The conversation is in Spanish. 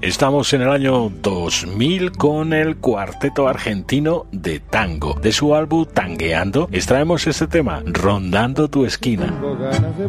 Estamos en el año 2000 con el cuarteto argentino de tango. De su álbum Tangueando extraemos este tema, Rondando tu esquina. Tengo ganas de